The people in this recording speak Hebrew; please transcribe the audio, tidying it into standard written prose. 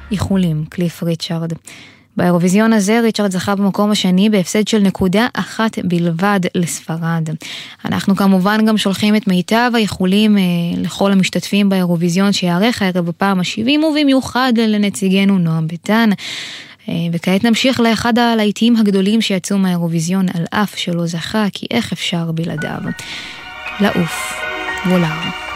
איחולים, קליף ריצ'רד. באירוויזיון הזה ריצ'רד זכה במקום השני בהפסד של 1 בלבד לספרד. אנחנו כמובן גם שולחים את מיטב האיחולים לכל המשתתפים באירוויזיון שיערך הערב בפעם ה-70, ובמיוחד לנציגנו נועם ביטן. וכעת נמשיך לאחד הלהיטים הגדולים שיצאו מהאירוויזיון על אף שלא זכה, כי איך אפשר בלעדיו. לעוף, וולר.